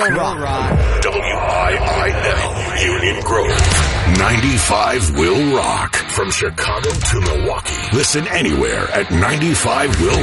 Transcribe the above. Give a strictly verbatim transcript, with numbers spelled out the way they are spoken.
will rock. rock. W I I L, Union Grove. ninety-five will rock. From Chicago to Milwaukee. Listen anywhere at ninety-five will